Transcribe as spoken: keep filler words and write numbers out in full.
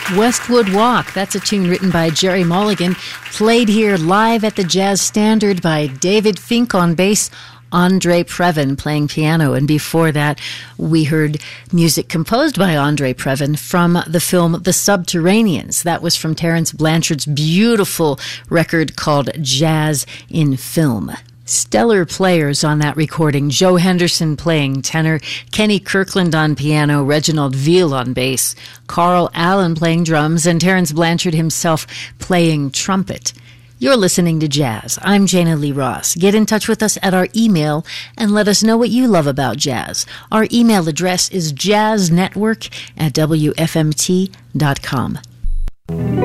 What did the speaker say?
Westwood Walk, that's a tune written by Jerry Mulligan, played here live at the Jazz Standard by David Fink on bass, Andre Previn playing piano, and before that we heard music composed by Andre Previn from the film The Subterraneans. That was from Terence Blanchard's beautiful record called Jazz in Film. Stellar players on that recording. Joe Henderson playing tenor, Kenny Kirkland on piano, Reginald Veal on bass, Carl Allen playing drums, and Terence Blanchard himself playing trumpet. You're listening to Jazz. I'm Jana Lee Ross. Get in touch with us at our email and let us know what you love about jazz. Our email address is jazznetwork at w f m t dot com.